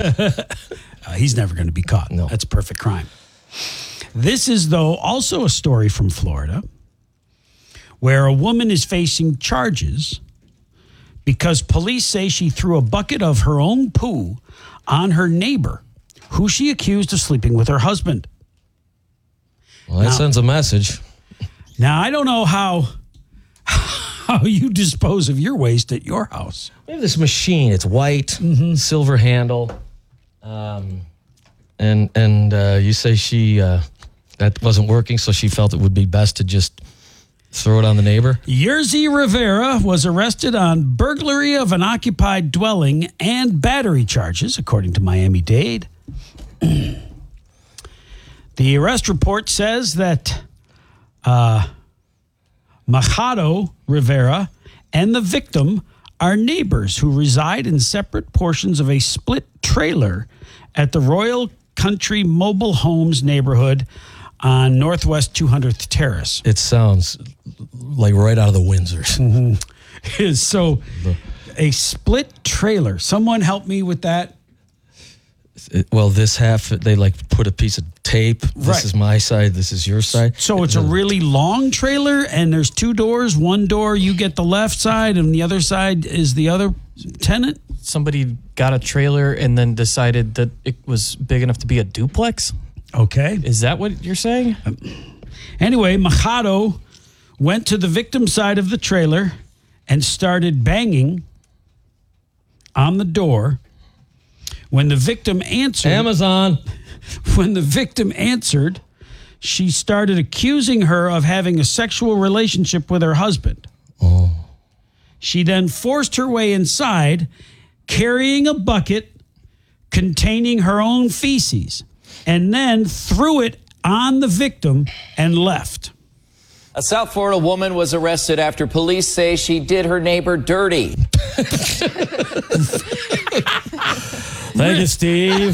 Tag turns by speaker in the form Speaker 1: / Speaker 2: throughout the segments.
Speaker 1: He's never going to be caught.
Speaker 2: No.
Speaker 1: That's a perfect crime. This is, though, also a story from Florida where a woman is facing charges because police say she threw a bucket of her own poo on her neighbor, who she accused of sleeping with her husband.
Speaker 2: Well, that sends a message.
Speaker 1: Now, I don't know how you dispose of your waste at your house.
Speaker 2: We have this machine. It's white, silver handle. And you say that wasn't working, so she felt it would be best to just throw it on the neighbor?
Speaker 1: Yerzy Rivera was arrested on burglary of an occupied dwelling and battery charges, according to Miami-Dade. The arrest report says that Machado Rivera and the victim are neighbors who reside in separate portions of a split trailer at the Royal Country Mobile Homes neighborhood on Northwest 200th Terrace.
Speaker 2: It sounds like right out of the Windsors.
Speaker 1: So a split trailer. Someone help me with that.
Speaker 2: Well, this half, they like put a piece of tape. This is my side. This is your side.
Speaker 1: So it's a really long trailer and there's two doors. One door, you get the left side and the other side is the other tenant.
Speaker 3: Somebody got a trailer and then decided that it was big enough to be a duplex.
Speaker 1: Okay.
Speaker 3: Is that what you're saying?
Speaker 1: Anyway, Machado went to the victim's side of the trailer and started banging on the door. When the victim answered...
Speaker 2: Amazon.
Speaker 1: When the victim answered, she started accusing her of having a sexual relationship with her husband.
Speaker 2: Oh.
Speaker 1: She then forced her way inside, carrying a bucket containing her own feces, and then threw it on the victim and left.
Speaker 4: A South Florida woman was arrested after police say she did her neighbor dirty.
Speaker 2: Thank you, Steve.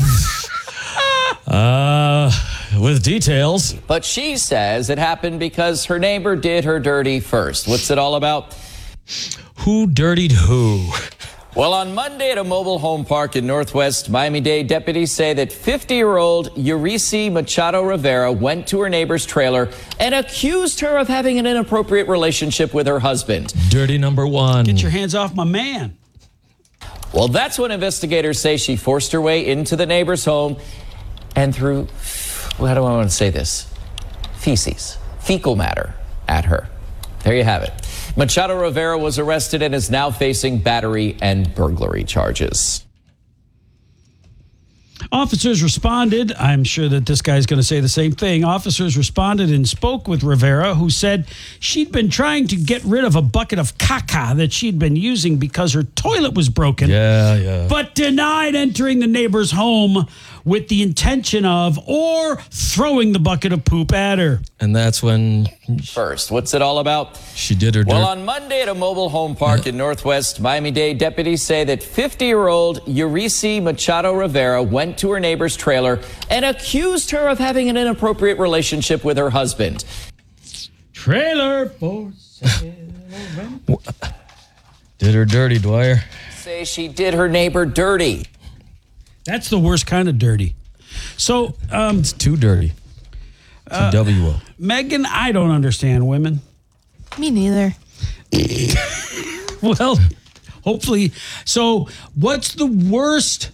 Speaker 2: With details.
Speaker 4: But she says it happened because her neighbor did her dirty first. What's it all about?
Speaker 2: Who dirtied who?
Speaker 4: Well, on Monday at a mobile home park in Northwest Miami-Dade, deputies say that 50-year-old Yerzy Machado Rivera went to her neighbor's trailer and accused her of having an inappropriate relationship with her husband.
Speaker 2: Dirty number one.
Speaker 1: Get your hands off my man.
Speaker 4: Well, that's when investigators say she forced her way into the neighbor's home and threw, how do I want to say this? Fecal matter at her. There you have it. Machado Rivera was arrested and is now facing battery and burglary charges.
Speaker 1: Officers responded. I'm sure that this guy's going to say the same thing. Officers responded and spoke with Rivera, who said she'd been trying to get rid of a bucket of caca that she'd been using because her toilet was broken.
Speaker 2: Yeah.
Speaker 1: But denied entering the neighbor's home with the intention of or throwing the bucket of poop at her.
Speaker 2: And that's when
Speaker 4: First, what's it all about?
Speaker 2: she did her dirt.
Speaker 4: Well, on Monday at a mobile home park in Northwest Miami-Dade, deputies say that 50-year-old Yerzy Machado Rivera went to her neighbor's trailer and accused her of having an inappropriate relationship with her husband.
Speaker 1: Trailer for sale.
Speaker 2: Did her dirty, Dwyer.
Speaker 4: Say she did her neighbor dirty.
Speaker 1: That's the worst kind of dirty. So,
Speaker 2: It's too dirty. T-W-O.
Speaker 1: Megan, I don't understand women.
Speaker 5: Me neither.
Speaker 1: Well, hopefully. So, what's the worst